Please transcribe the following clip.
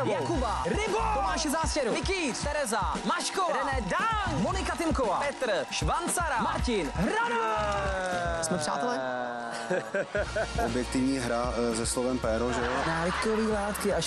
Vltavou, Jakuba, Rybo, Tomáše Zástěru, Nikýř, Tereza, Maškova, René Dang, Monika Timková, Petr, Švancara, Martin, Hrana. Jsme přátelé? Objektivní hra se slovem péro, že jo? Návykový látky a